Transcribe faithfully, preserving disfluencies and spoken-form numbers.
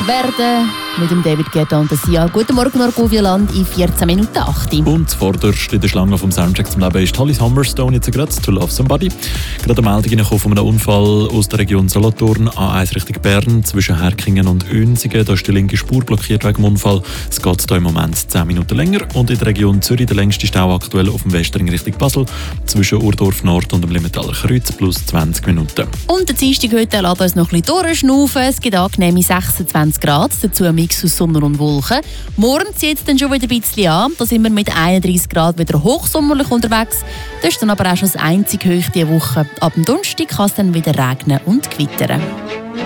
werden mit dem David Guetta und der Sia. Guten Morgen, Norgovia-Land in vierzehn Minuten acht. Und zuvorderst in der Schlange vom Soundcheck zum Leben ist Holly Humberstone jetzt gerade «To Love Somebody». Gerade eine Meldung von einem Unfall aus der Region Solothurn, A eins Richtung Bern, zwischen Herkingen und Önsigen. Da ist die linke Spur blockiert wegen dem Unfall. Es geht hier im Moment zehn Minuten länger. Und in der Region Zürich der längste Stau aktuell auf dem Westring Richtung Basel, zwischen Urdorf Nord und dem Limentaler Kreuz, plus zwanzig Minuten. Und der Dienstag heute lässt uns noch ein bisschen durchschnaufen. Es gibt angenehme sechsundzwanzig Grad, dazu ein Mix aus Sonne und Wolken. Morgen zieht es dann schon wieder ein bisschen an. Da sind wir mit einunddreißig Grad wieder hochsommerlich unterwegs. Das ist dann aber auch schon das einzige Höchste diese Woche. Ab dem Donnerstag kann es dann wieder regnen und gewittern.